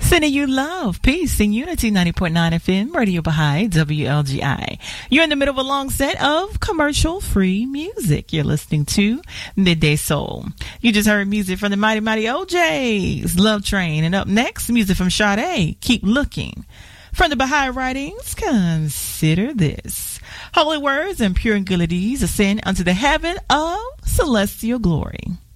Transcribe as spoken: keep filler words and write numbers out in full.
Sending you love, peace, and unity. Ninety point nine F M, Radio Baha'i, W L G I. You're in the middle of a long set of commercial-free music. You're listening to Midday Soul. You just heard music from the Mighty Mighty O Js, Love Train, and up next, music from Sade, Keep Looking. From the Baha'i writings, consider this: holy words and pure abilities ascend unto the heaven of celestial glory.